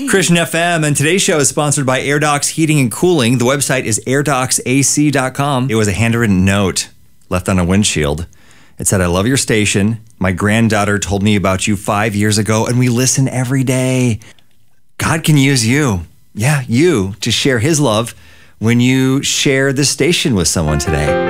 Christian FM, and today's show is sponsored by AirDocs Heating and Cooling. The website is airdocsac.com. It was a handwritten note left on a windshield. It said, "I love your station. My granddaughter told me about you 5 years ago, and we listen every day. God can use you. Yeah, you to share his love when you share this station with someone today."